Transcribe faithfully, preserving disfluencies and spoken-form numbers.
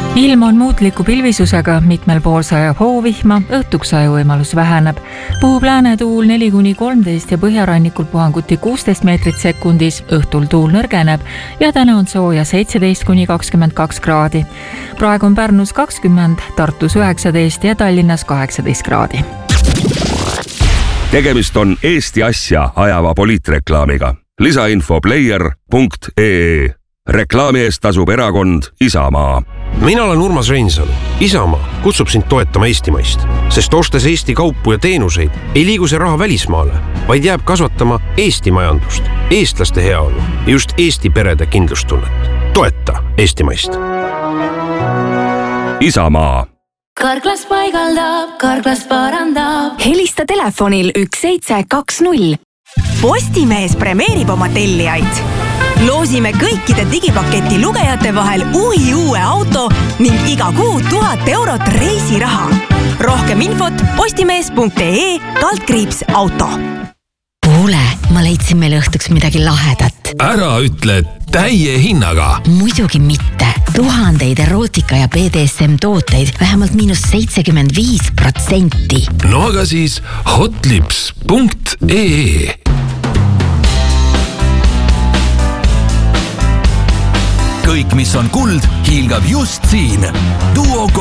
Ilm on muutliku pilvisusega, mitmel pool sajab hoovihma, õhtuks sajuvõimalus väheneb. Puhub lääne tuul neli kuni kolmteist ja põhjarannikul puhanguti kuusteist meetrit sekundis, õhtul tuul nõrgeneb ja täna on sooja seitseteist kuni kakskümmend kaks kraadi. Praegu on Pärnus kakskümmend, Tartus üheksateist ja Tallinnas kaheksateist kraadi. Tegemist on Eesti asja ajava poliitreklaamiga. Lisainfo player punkt ee. Reklaami eest tasub erakond Isamaa. Mina olen Urmas Reinsalu. Isamaa kutsub sind toetama Eestimaist, sest ostes Eesti kaupu ja teenuseid ei liigu see raha välismaale, vaid jääb kasvatama Eesti majandust, eestlaste heaolu ja just Eesti perede kindlustunnet. Toeta Eestimaist. Isamaa. Karklas paigaldab, Karklas parandab. Helista telefonil üks seitse kaks null. Postimees premeerib oma tellijaid. Loosime kõikide digipaketi lugejate vahel uhi uue auto ning iga kuu tuhat eurot reisiraha. Rohkem infot postimees punkt ee kaldkriips auto. Kuule, ma leidsin meil õhtuks midagi lahedat. Ära ütle täie hinnaga. Muidugi mitte. Tuhandeid erootika ja B D S M tooteid vähemalt miinus seitsekümmend viis protsenti. No aga siis hotlips punkt ee. Kõik, mis on kuld, hiilgab just siin. Duo